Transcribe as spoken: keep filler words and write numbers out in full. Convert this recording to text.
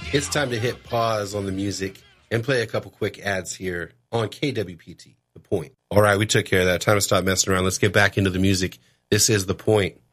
It's time to hit pause on the music and play a couple quick ads here on K W P T, The Point. All right, we took care of that. Time to stop messing around. Let's get back into the music. This is The Point.